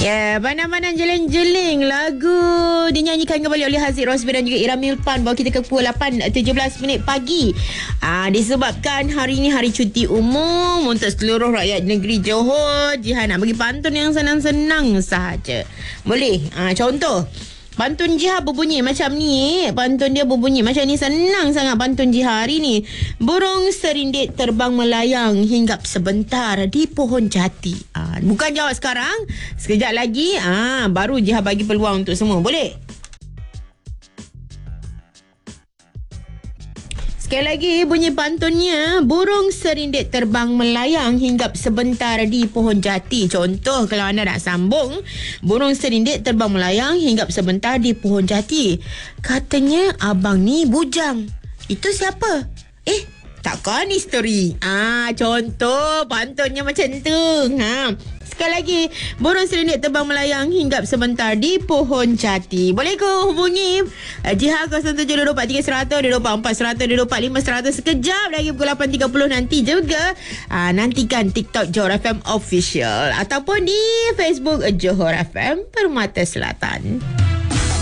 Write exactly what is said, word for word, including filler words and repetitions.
Ya, yeah, Bandang-bandang jeling-jeling. Lagu dinyanyikan kembali oleh Haziq Rosby dan juga Ira Milpan. Bawa kita ke pukul lapan tujuh belas minit pagi. Ah, disebabkan hari ini hari cuti umum untuk seluruh rakyat negeri Johor. Jihan nak bagi pantun yang senang-senang sahaja. Boleh? Ah, contoh. Pantun Jiha berbunyi macam ni. Pantun dia berbunyi macam ni. Senang sangat pantun Jiha hari ni. Burung serindit terbang melayang hinggap sebentar di pohon jati. Ah, bukan jawab sekarang. Sekejap lagi ah, baru Jiha bagi peluang untuk semua. Boleh? Sekali lagi bunyi pantunnya. Burung serindit terbang melayang hinggap sebentar di pohon jati. Contoh kalau anda nak sambung. Burung serindit terbang melayang hinggap sebentar di pohon jati. Katanya abang ni bujang. Itu siapa? Eh, takkan isteri. Ah, contoh pantunnya macam tu. Ha. Sekali lagi, burung serindit terbang melayang hinggap sebentar di pohon jati. Boleh ke hubungi Jiha kosong tujuh dua empat tiga seratus, dua empat empat seratus, dua empat lima seratus. Sekejap lagi pukul lapan tiga puluh nanti juga. Aa, nantikan TikTok Johor F M Official ataupun di Facebook Johor F M Permata Selatan.